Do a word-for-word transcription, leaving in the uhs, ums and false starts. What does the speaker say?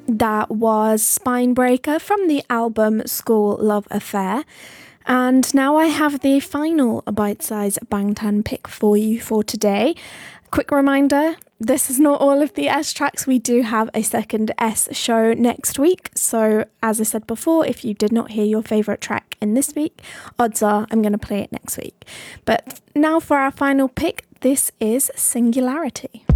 That was Spinebreaker from the album School Love Affair. And now I have the final bite-size Bangtan pick for you for today. Quick reminder, this is not all of the S tracks. We do have a second S show next week. So as I said before, if you did not hear your favourite track in this week, odds are I'm going to play it next week. But now for our final pick, this is Singularity.